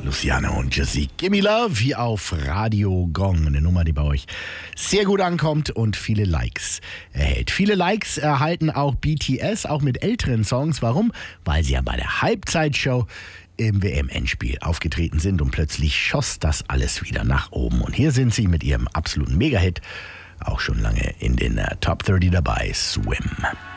Luciano und Jesse, Gimme Love hier auf Radio Gong. Eine Nummer, die bei euch sehr gut ankommt und viele Likes erhält. Viele Likes erhalten auch BTS, auch mit älteren Songs. Warum? Weil sie ja bei der Halbzeitshow im WM-Endspiel aufgetreten sind und plötzlich schoss das alles wieder nach oben. Und hier sind sie mit ihrem absoluten Mega-Hit, auch schon lange in den Top 30 dabei, Swim.